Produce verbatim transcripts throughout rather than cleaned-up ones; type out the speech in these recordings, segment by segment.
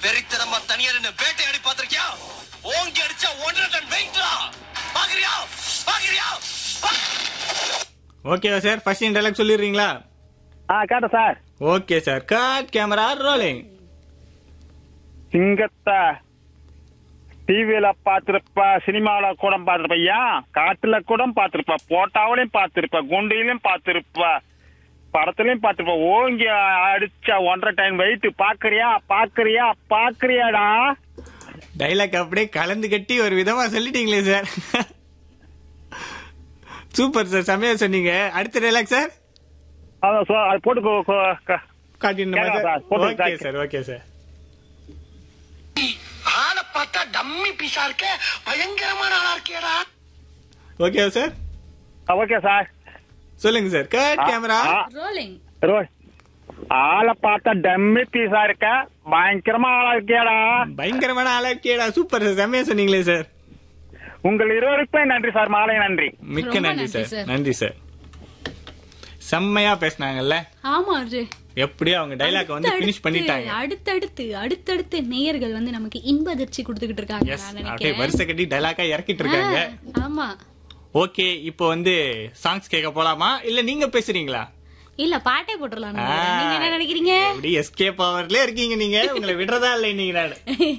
வெறித்தனமா தனியா நின்னு வேட்டையாடி பாத்திருக்கியா? ஓங்கி அடிச்சா ஒன்றரை டன் வெயிட்ரா. பாக்குறியா? பாக்குறியா? ஓகேவா சார்? First in dialogue சொல்லிடுறீங்களா? ஆ கேட்ட sir. Okay sir. Cut camera rolling. சிங்கத்தை டிவியில பாத்திருப்ப, சினிமாவில கூட பாத்திருப்பையா, காட்டுல கூட பாத்திருப்ப, போட்டாவிலையும் பாத்திருப்ப, குண்டிலையும் பாத்திருப்ப, படத்துலயும் பாத்திருப்ப. ஓங்கி அடிச்சா ஒன்றரை டைம் வெயிட். பாக்குறியா? பாக்குறியா? பாக்குறியாடா? டைலாக் அப்படியே கலந்து கட்டி ஒரு விதமா சொல்லிட்டீங்களே சார். சூப்பர் சார், செமையா சொன்னீங்க. அடுத்த டைலாக் சார் அதான் போட்டு காட்டினா sir. Okay sir, okay sir. ஆளை பார்த்தா டம்மி பீஸா இருக்க, பயங்கரமான ஆளா இருக்கேடா. Okay sir. ஓகே சார், சொல்லுங்க சார். Cut camera rolling. ஆளை பார்த்தா டம்மி பீஸா இருக்க, பயங்கரமா ஆளா இருக்கேடா. பயங்கரமான ஆளா இருக்கேடா. சூப்பர் சார், செமையா சொன்னீங்களே சார். உங்கள் இருவருக்குமே நன்றி சார். மாலை நன்றி. மிக்க நன்றி சார். நன்றி சார். செம்மையா பேசினாங்கல்ல. ஆமா, எப்படியோ அவங்க டைலாக் வந்து ஃபினிஷ் பண்ணிட்டாங்க. அடுத்தடுத்து அடுத்தடுத்து நேயர்கள் வந்து நமக்கு இன்ப அதிர்ச்சி கொடுத்துக்கிட்டு இருக்காங்க. நான் நினைக்கிறேன் வருஷ கட்டி டைலாக்கா இறக்கிட்டு இருக்காங்க. ஆமா. ஓகே, இப்போ வந்து சாங்ஸ் கேட்க போலாமா இல்ல நீங்க பேசுறீங்களா? இல்ல பாட்டே போட்டுறலாம். நீங்க என்ன நினைக்கிறீங்க? இப்படி எஸ்கேப் பவர்ல இருக்கீங்க நீங்க. உங்களை விடுறதா இல்ல இன்னைக்கு நானு.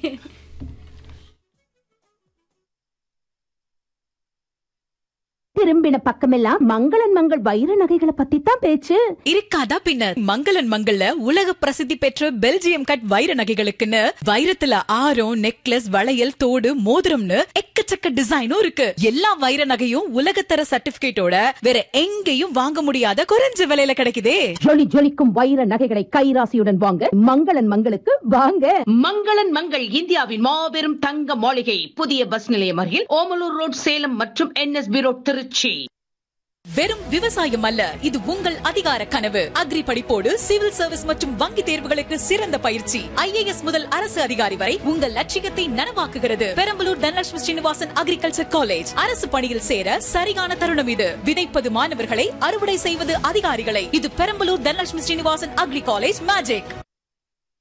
திரும்பின பக்கமெல்லாம் மங்களன் மங்கள் வைர நகைகளை பத்தி தான் பேச்சு. இருக்காதா பின்ன. மங்களன் மங்கள்ல உலக பிரசித்தி பெற்ற பெல்ஜியம் கட் வைர நகைகளுக்குன்னு வைரத்துல ஆரம், நெக்லஸ், வளையல், தோடு, மோதிரம்னு எக்கச்சக்க டிசைனும் இருக்கு. எல்லா வைர நகையும் உலகத்தர சர்டிபிகேட்டோட வேற எங்கேயும் வாங்க முடியாத குறைஞ்ச விலையில கிடைக்குதே. ஜொலி ஜொலிக்கும் வைர நகைகளை கைராசியுடன் வாங்க மங்களன் மங்களுக்கு வாங்க. மங்களன் மங்கள் இந்தியாவின் மாபெரும் தங்க மாளிகை, புதிய பஸ் நிலையம் அருகில் ஓமலூர் ரோட், சேலம் மற்றும் என்எஸ்பி ரோட், திருச்சி. வெறும் விவசாயம் அல்ல, இது உங்கள் அதிகார கனவு. அக்ரி படிப்போடு சிவில் சர்வீஸ் மற்றும் வங்கி தேர்வுகளுக்கு சிறந்த பயிற்சி. ஐஏஎஸ் முதல் அரசு அதிகாரி வரை உங்கள் லட்சியத்தை நனவாக்குகிறது. Perambalur Dhanalakshmi Srinivasan agriculture college. அரசு பணியில் சேர சரியான தருணம் இது. விதைப்பது மாணவர்களை, அறுவடை செய்வது அதிகாரிகளை. இது Perambalur Dhanalakshmi Srinivasan agri college magic.